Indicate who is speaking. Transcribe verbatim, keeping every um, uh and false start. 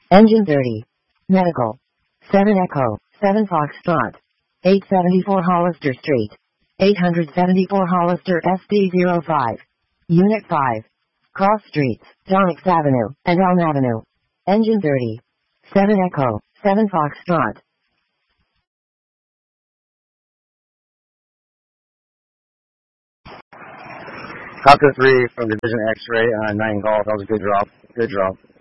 Speaker 1: Engine thirty. Medical. seven Echo, seven Foxtrot. eight seventy-four Hollister Street. eight seventy-four Hollister S D zero five. Unit five. Cross Streets, Donix Avenue, and Elm Avenue. Engine thirty. seven Echo, seven Foxtrot.
Speaker 2: Copter three from Division X-ray on nine Golf. That was a good drop. Good drop.